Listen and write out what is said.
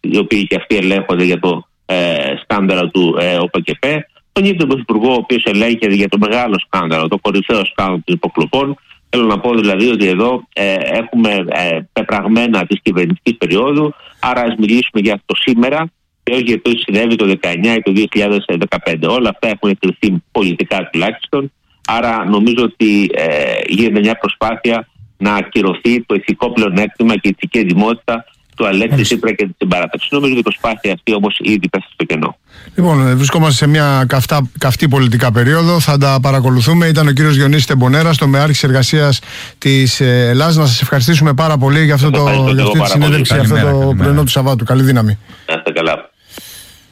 οι οποίοι και αυτοί ελέγχονται για το σκάνδαλο του ΟΠΕΚΕΠΕ. Τον ίδιο τον Πρωθυπουργό, ο οποίος ελέγχεται για το μεγάλο σκάνδαλο, το κορυφαίο σκάνδαλο των υποκλοπών. Θέλω να πω δηλαδή ότι εδώ έχουμε πεπραγμένα της κυβερνητικής περίοδου, άρα ας μιλήσουμε για το σήμερα και όχι για το τι συνέβη το 19 ή το 2015. Όλα αυτά έχουν εκκριθεί πολιτικά τουλάχιστον, άρα νομίζω ότι γίνεται μια προσπάθεια να ακυρωθεί το ηθικό πλεονέκτημα και η ηθική ετοιμότητα του Αλέξη Τσίπρα και την παράταξη. Νομίζω ότι η προσπάθεια αυτή όμως ήδη πέφτει στο κενό. Λοιπόν, βρισκόμαστε σε μια καυτή πολιτικά περίοδο. Θα τα παρακολουθούμε. Ήταν ο κύριος Διονύσης Τεμπονέρας, τομεάρχης εργασίας της Ελλάδας. Να σας ευχαριστήσουμε πάρα πολύ για αυτή τη συνέντευξη, αυτό το πρωινό του Σαββάτου. Καλή δύναμη. Να είστε καλά.